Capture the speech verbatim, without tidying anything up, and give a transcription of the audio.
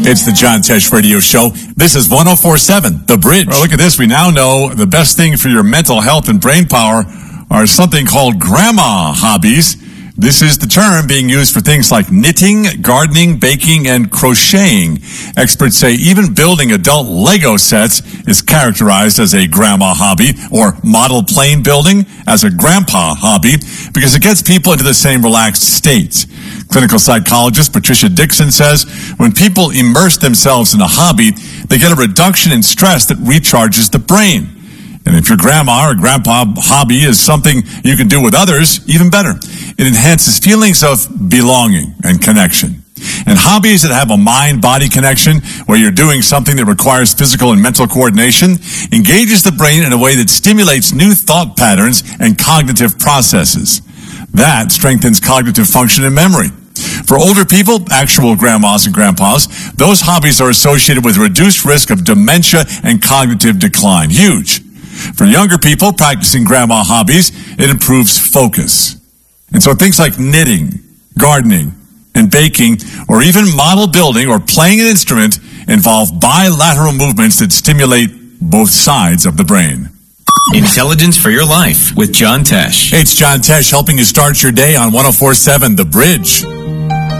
It's the John Tesh Radio Show. This is one oh four point seven, The Bridge. Well, look at this. We now know the best thing for your mental health and brain power are something called grandma hobbies. This is the term being used for things like knitting, gardening, baking, and crocheting. Experts say even building adult Lego sets is characterized as a grandma hobby, or model plane building as a grandpa hobby, because it gets people into the same relaxed state. Clinical psychologist Patricia Dixon says when people immerse themselves in a hobby, they get a reduction in stress that recharges the brain. And if your grandma or grandpa hobby is something you can do with others, even better. It enhances feelings of belonging and connection. And hobbies that have a mind-body connection, where you're doing something that requires physical and mental coordination, engages the brain in a way that stimulates new thought patterns and cognitive processes. That strengthens cognitive function and memory. For older people, actual grandmas and grandpas, those hobbies are associated with reduced risk of dementia and cognitive decline. Huge. For younger people practicing grandma hobbies, it improves focus. And so things like knitting, gardening, and baking, or even model building or playing an instrument involve bilateral movements that stimulate both sides of the brain. Intelligence for your life with John Tesh. Hey, it's John Tesh helping you start your day on one oh four point seven The Bridge.